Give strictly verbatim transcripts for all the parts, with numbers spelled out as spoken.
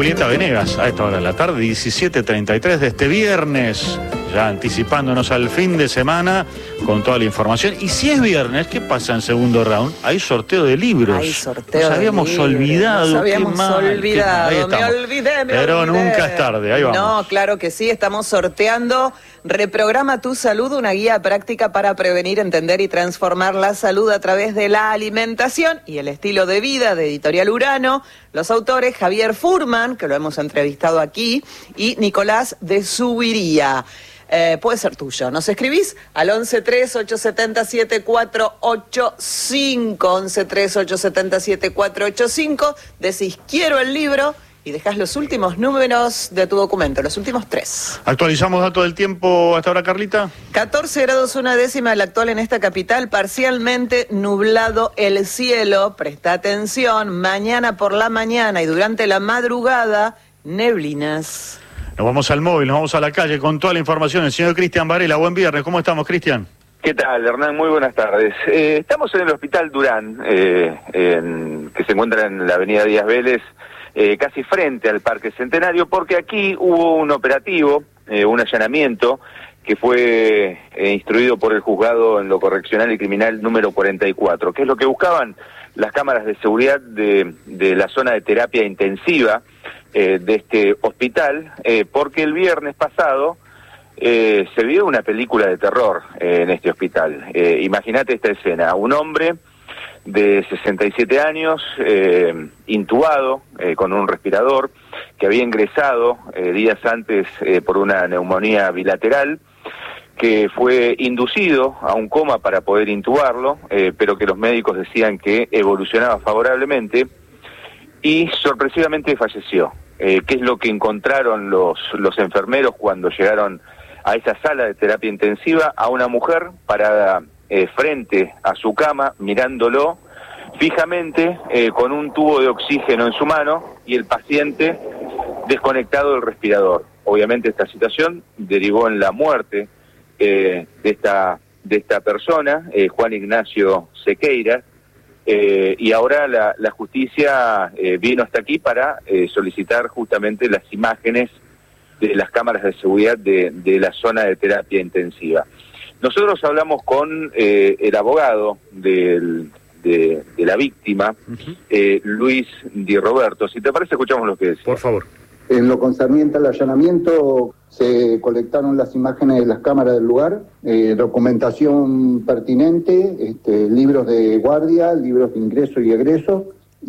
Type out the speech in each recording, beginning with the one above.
Julieta Venegas a esta hora de la tarde, diecisiete treinta y tres de este viernes, ya anticipándonos al fin de semana con toda la información. Y si es viernes, ¿qué pasa en segundo round? Hay sorteo de libros. Hay sorteo Nos habíamos de libros. olvidado. Nos habíamos qué mal, olvidado. qué mal. Me olvidé, me Pero olvidé. nunca es tarde, ahí vamos. No, claro que sí, estamos sorteando Reprograma tu Salud, una guía práctica para prevenir, entender y transformar la salud a través de la alimentación y el estilo de vida, de Editorial Urano. Los autores Javier Furman, que lo hemos entrevistado aquí, y Nicolás de Subiría. Eh, puede ser tuyo. Nos escribís al once tres ocho siete siete cuatro ocho cinco, once tres ocho siete siete cuatro ocho cinco, decís quiero el libro y dejás los últimos números de tu documento, los últimos tres. ¿Actualizamos datos del tiempo hasta ahora, Carlita? catorce grados una décima el actual en esta capital, parcialmente nublado el cielo, presta atención, mañana por la mañana y durante la madrugada, neblinas. Nos vamos al móvil, nos vamos a la calle con toda la información. El señor Cristian Varela, buen viernes. ¿Cómo estamos, Cristian? ¿Qué tal, Hernán? Muy buenas tardes. Eh, estamos en el Hospital Durán, eh, en, que se encuentra en la avenida Díaz Vélez, eh, casi frente al Parque Centenario, porque aquí hubo un operativo, eh, un allanamiento, que fue eh, instruido por el juzgado en lo correccional y criminal número cuarenta y cuatro. ¿Qué es lo que buscaban? Las cámaras de seguridad de, de la zona de terapia intensiva eh, de este hospital, eh, porque el viernes pasado eh, se vio una película de terror eh, en este hospital. Eh, Imagínate esta escena, un hombre de sesenta y siete años, eh, intubado eh, con un respirador, que había ingresado eh, días antes eh, por una neumonía bilateral, que fue inducido a un coma para poder intubarlo, eh, pero que los médicos decían que evolucionaba favorablemente, y sorpresivamente falleció. Eh, ¿Qué es lo que encontraron los, los enfermeros cuando llegaron a esa sala de terapia intensiva? A una mujer parada eh, frente a su cama, mirándolo fijamente, eh, con un tubo de oxígeno en su mano, y el paciente desconectado del respirador. Obviamente esta situación derivó en la muerte eh, de esta de esta persona, eh, Juan Ignacio Sequeira, eh, y ahora la, la justicia eh, vino hasta aquí para eh, solicitar justamente las imágenes de las cámaras de seguridad de, de la zona de terapia intensiva. Nosotros hablamos con eh, el abogado del, de, de la víctima, uh-huh. eh, Luis Di Roberto. Si te parece, escuchamos lo que decía. Por favor. En lo concerniente al allanamiento, se colectaron las imágenes de las cámaras del lugar, eh, documentación pertinente, este, libros de guardia, libros de ingreso y egreso,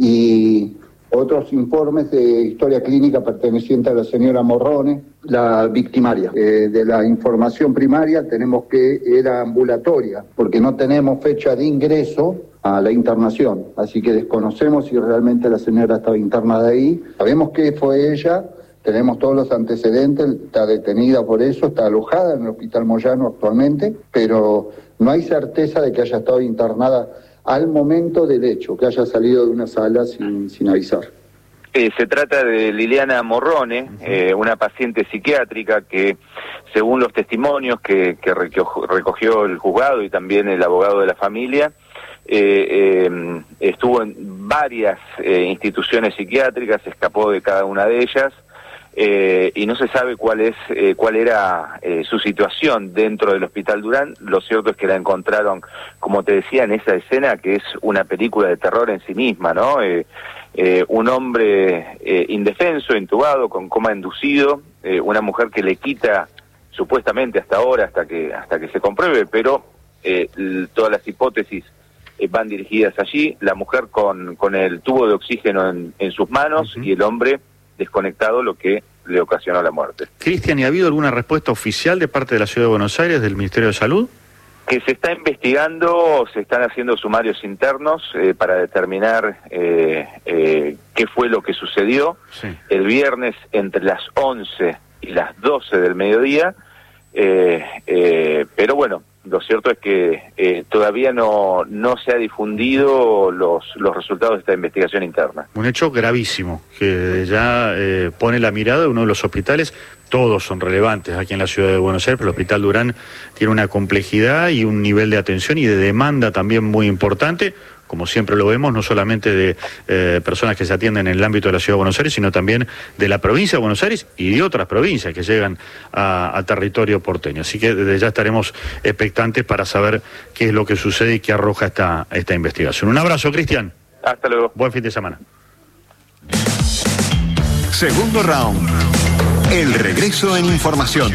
y otros informes de historia clínica perteneciente a la señora Morrone, la victimaria. Eh, de la información primaria tenemos que era ambulatoria, porque no tenemos fecha de ingreso a la internación, así que desconocemos si realmente la señora estaba internada ahí. Sabemos que fue ella, tenemos todos los antecedentes, está detenida por eso, está alojada en el Hospital Moyano actualmente, pero no hay certeza de que haya estado internada al momento del hecho, que haya salido de una sala sin, sin avisar. Eh, se trata de Liliana Morrone, eh, una paciente psiquiátrica que, según los testimonios que, que recogió el juzgado y también el abogado de la familia, eh, eh, estuvo en varias eh, instituciones psiquiátricas, escapó de cada una de ellas, eh, y no se sabe cuál es eh, cuál era eh, su situación dentro del Hospital Durán. Lo cierto es que la encontraron, como te decía, en esa escena que es una película de terror en sí misma, ¿no? Eh, eh, un hombre eh, indefenso, intubado, con coma inducido, eh, una mujer que le quita, supuestamente hasta ahora, hasta que hasta que se compruebe, pero eh, todas las hipótesis eh, van dirigidas allí, la mujer con, con el tubo de oxígeno en, en sus manos, uh-huh. y el hombre desconectado, lo que le ocasionó la muerte. Cristian, ¿y ha habido alguna respuesta oficial de parte de la Ciudad de Buenos Aires, del Ministerio de Salud? Que se está investigando, se están haciendo sumarios internos eh, para determinar eh, eh, qué fue lo que sucedió. Sí. El viernes entre las once y las doce del mediodía, eh, eh, pero bueno, lo cierto es que eh, todavía no, no se ha difundido los, los resultados de esta investigación interna. Un hecho gravísimo, que ya eh, pone la mirada de uno de los hospitales. Todos son relevantes aquí en la ciudad de Buenos Aires, pero el Hospital Durán tiene una complejidad y un nivel de atención y de demanda también muy importante, como siempre lo vemos, no solamente de eh, personas que se atienden en el ámbito de la Ciudad de Buenos Aires, sino también de la provincia de Buenos Aires y de otras provincias que llegan a, a territorio porteño. Así que desde ya estaremos expectantes para saber qué es lo que sucede y qué arroja esta, esta investigación. Un abrazo, Cristian. Hasta luego. Buen fin de semana. Segundo round. El regreso en información.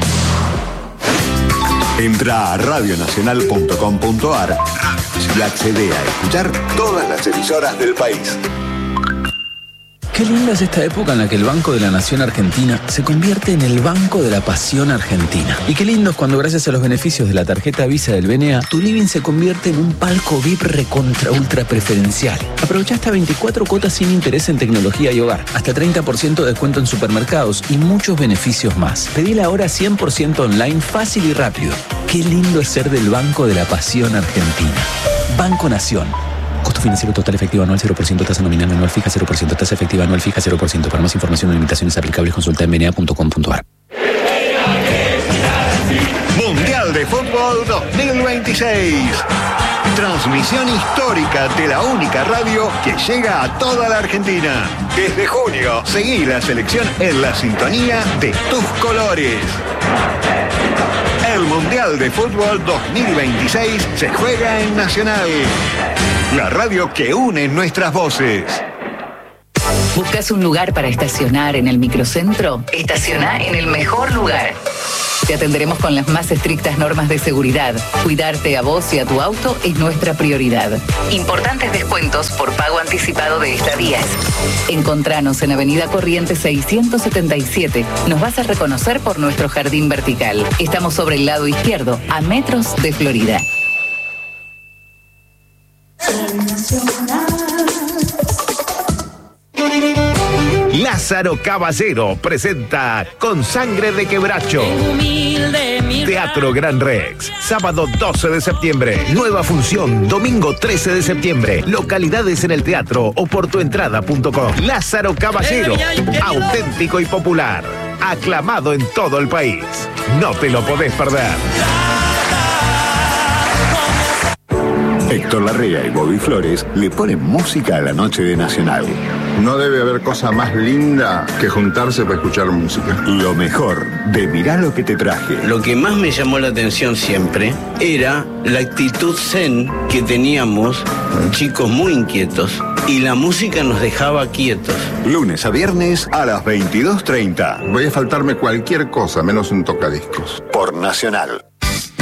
Entra a radio nacional punto com punto ar y accede a escuchar todas las emisoras del país. Qué linda es esta época en la que el Banco de la Nación Argentina se convierte en el Banco de la Pasión Argentina. Y qué lindo es cuando, gracias a los beneficios de la tarjeta Visa del B N A, tu living se convierte en un palco V I P recontra ultra preferencial. Aprovecha hasta veinticuatro cuotas sin interés en tecnología y hogar, hasta treinta por ciento de descuento en supermercados y muchos beneficios más. Pedila ahora cien por ciento online, fácil y rápido. Qué lindo es ser del Banco de la Pasión Argentina. Banco Nación. Costo financiero total efectivo anual cero por ciento, tasa nominal anual fija cero por ciento, tasa efectiva anual fija cero por ciento. Para más información o limitaciones aplicables, consulta en b n a punto com punto ar. Mundial de Fútbol dos mil veintiséis. Transmisión histórica de la única radio que llega a toda la Argentina. Desde junio, seguí la selección en la sintonía de tus colores. El Mundial de Fútbol dos mil veintiséis se juega en Nacional, la radio que une nuestras voces. ¿Buscas un lugar para estacionar en el microcentro? Estaciona en el mejor lugar. Te atenderemos con las más estrictas normas de seguridad. Cuidarte a vos y a tu auto es nuestra prioridad. Importantes descuentos por pago anticipado de estadías. Encontranos en Avenida Corrientes seiscientos setenta y siete. Nos vas a reconocer por nuestro jardín vertical. Estamos sobre el lado izquierdo, a metros de Florida. Lázaro Caballero presenta Con Sangre de Quebracho. Teatro Gran Rex, sábado doce de septiembre. Nueva función, domingo trece de septiembre. Localidades en el teatro o por tuentrada punto com. Lázaro Caballero, auténtico y popular. Aclamado en todo el país. No te lo podés perder. Héctor Larrea y Bobby Flores le ponen música a la noche de Nacional. No debe haber cosa más linda que juntarse para escuchar música. Lo mejor de Mirá lo que te traje. Lo que más me llamó la atención siempre era la actitud zen que teníamos, chicos muy inquietos, y la música nos dejaba quietos. Lunes a viernes a las veintidós treinta. Voy a faltarme cualquier cosa menos un tocadiscos. Por Nacional.